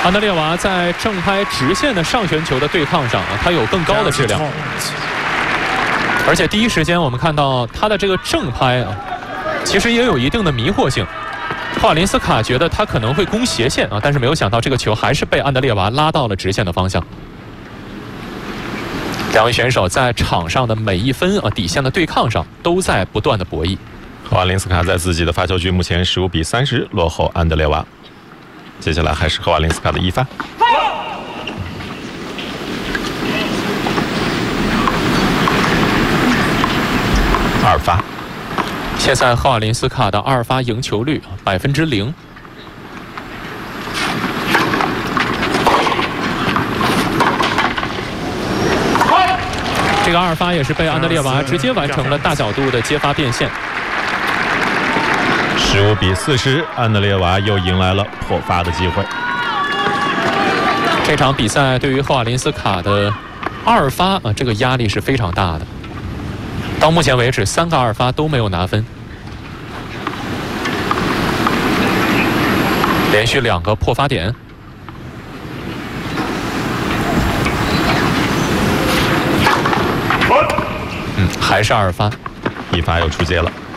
安德烈娃在正拍直线的上旋球的对抗上他有更高的质量，而且第一时间我们看到他的这个正拍其实也有一定的迷惑性。霍瓦林斯卡觉得他可能会攻斜线但是没有想到这个球还是被安德烈娃拉到了直线的方向。两位选手在场上的每一分底线的对抗上都在不断的博弈。 霍瓦林斯卡在自己的发球局目前15比30落后安德烈娃。接下来还是霍瓦林斯卡的一发。二发。 现在霍瓦林斯卡的二发赢球率0%。这个二发也是被安德烈娃直接完成了大角度的接发变线。 15比40，安德烈娃又迎来了破发的机会。 这场比赛对于霍瓦林斯卡的二发这个压力是非常大的。到目前为止，3个二发都没有拿分，连续2个破发点。还是二发， 一发又出界了。